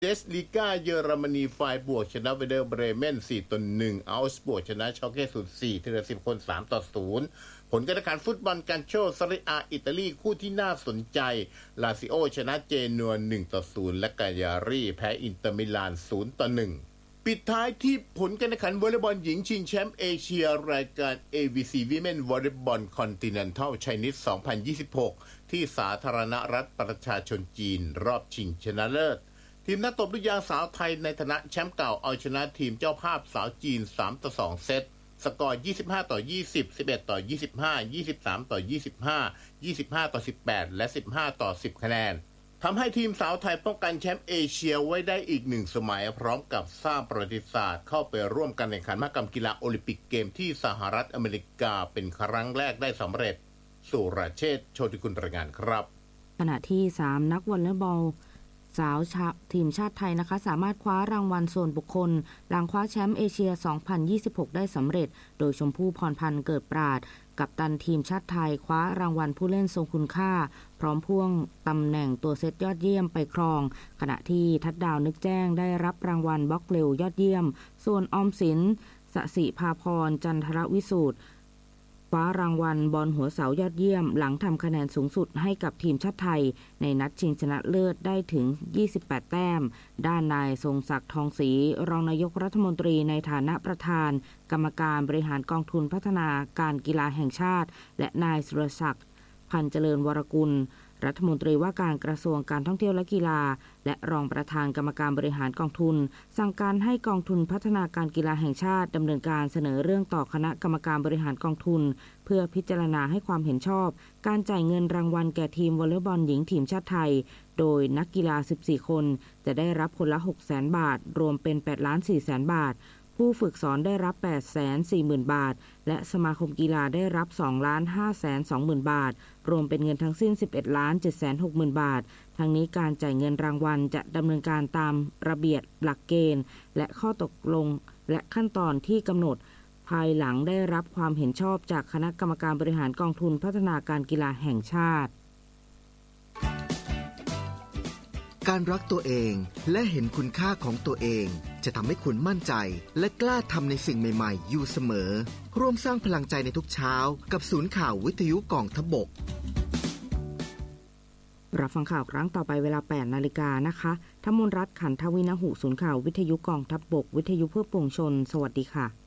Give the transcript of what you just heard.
เดสลีกาเยอรมนีไฟบวกชนะเวเดอร์เบรเมน4-1อัลส์บวกชนะชอเก้0-4ทีละ10คน3-0ผลการแข่งขันฟุตบอลกันโชซาริอาอิตาลีคู่ที่น่าสนใจลาซิโอชนะเจนัว1-0และกายารีแพ้อินเตอร์มิลาน0-1ปิดท้ายที่ผลการแข่งขันวอลเลย์บอลหญิงชิงแชมป์เอเชียรายการ AVC Women Volleyball Continental Chinese 2026ที่สาธารณรัฐประชาชนจีนรอบชิงชนะเลิศทีมนักตบลูกยางสาวไทยในฐานะแชมป์เก่าเอาชนะทีมเจ้าภาพสาวจีน3-2เซตสกอร์25-20 11-25 23-25 25-18และ15-10คะแนนทำให้ทีมสาวไทยป้องกันแชมป์เอเชียไว้ได้อีก1สมัยพร้อมกับสร้างประวัติศาสตร์เข้าไปร่วมกันแข่งขันมหกรรมกีฬาโอลิมปิกเกมที่สหรัฐอเมริกาเป็นครั้งแรกได้สำเร็จสุรเชษฐ์ โชติกุลรายงานครับขณะที่3นักวอลเลย์บอลสาวทีมชาติไทยนะคะสามารถคว้ารางวัลส่วนบุคคลหลังคว้าแชมป์เอเชีย 2026 ได้สำเร็จโดยชมพู่พรพันธ์เกิดปราดกัปตันทีมชาติไทยคว้ารางวัลผู้เล่นทรงคุณค่าพร้อมพ่วงตำแหน่งตัวเซตยอดเยี่ยมไปครองขณะที่ทัดดาวนึกแจ้งได้รับรางวัลบล็อกเร็วยอดเยี่ยมส่วนออมสินสศิภาพรจันทรวิสูตรคว้ารางวัลบอลหัวเสายอดเยี่ยมหลังทำคะแนนสูงสุดให้กับทีมชาติไทยในนัดชิงชนะเลิศได้ถึง28แต้มด้านนายทรงศักดิ์ทองศรีรองนายกรัฐมนตรีในฐานะประธานกรรมการบริหารกองทุนพัฒนาการกีฬาแห่งชาติและนายสุรศักดิ์พันเจริญวรกุลรัฐมนตรีว่าการกระทรวงการท่องเที่ยวและกีฬาและรองประธานกรรมการบริหารกองทุนสั่งการให้กองทุนพัฒนาการกีฬาแห่งชาติดำเนินการเสนอเรื่องต่อคณะกรรมการบริหารกองทุนเพื่อพิจารณาให้ความเห็นชอบการจ่ายเงินรางวัลแก่ทีมวอลเลย์บอลหญิงทีมชาติไทยโดยนักกีฬา14คนจะได้รับคนละ 600,000 บาทรวมเป็น 8,400,000 บาทผู้ฝึกสอนได้รับ 840,000 บาทและสมาคมกีฬาได้รับ 2,520,000 บาทรวมเป็นเงินทั้งสิ้น 11,760,000 บาททั้งนี้การจ่ายเงินรางวัลจะดำเนินการตามระเบียบหลักเกณฑ์และข้อตกลงและขั้นตอนที่กำหนดภายหลังได้รับความเห็นชอบจากคณะกรรมการบริหารกองทุนพัฒนาการกีฬาแห่งชาติการรักตัวเองและเห็นคุณค่าของตัวเองจะทำให้คุณมั่นใจและกล้าทำในสิ่งใหม่ๆอยู่เสมอร่วมสร้างพลังใจในทุกเช้ากับศูนย์ข่าววิทยุกองทัพบกรับฟังข่าวครั้งต่อไปเวลา 8 นาฬิกานะคะธมนรัตน์ ขันทวินหุศูนย์ข่าววิทยุกองทัพบกวิทยุเพื่อปวงชนสวัสดีค่ะ